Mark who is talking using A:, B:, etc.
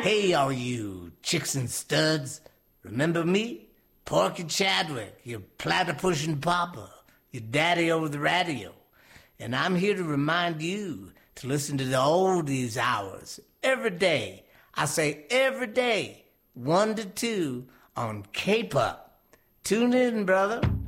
A: Hey, all you chicks and studs. Remember me? Porky Chadwick, your platypus-pushing papa, your daddy over the radio. And I'm here to remind you to listen to the oldies hours every day. I say every day, 1 to 2 on K-Pop. Tune in, brother.